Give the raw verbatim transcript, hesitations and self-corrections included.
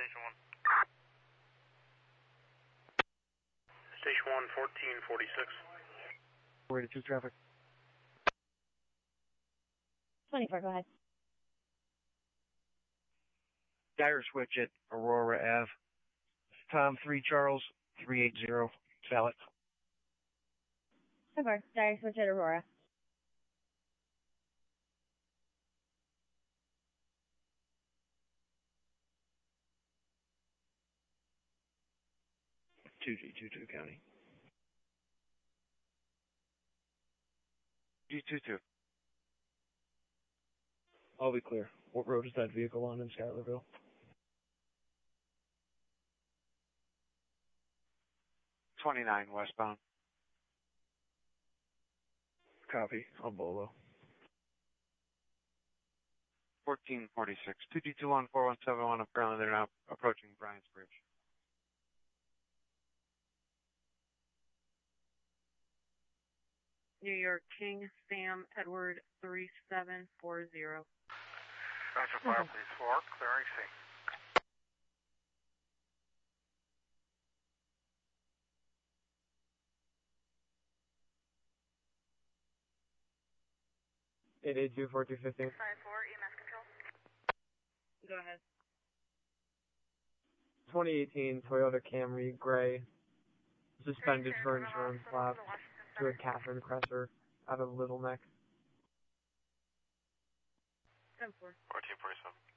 Station one. Station one, fourteen forty-six. Ready to traffic. twenty-four, go ahead. Dire switch at Aurora Ave. Tom three Charles three eight zero. Salad. Over. Dire switch at Aurora. two G two two County. G two two. I'll be clear. What road is that vehicle on in Schuylerville? twenty-nine westbound. Copy. On Bolo. fourteen forty-six. two G two one four one seven one. Apparently they're now approaching Bryant's Bridge. New York King, Sam Edward three seven four zero. Central Fire Police four, clearing scene. eight eight two four two fifteen. five four, E M S control. Go ahead. twenty eighteen Toyota Camry, gray, suspended for insurance lapse to a Catherine Cresser out of Little Neck. ten four. fourteen forty-seven.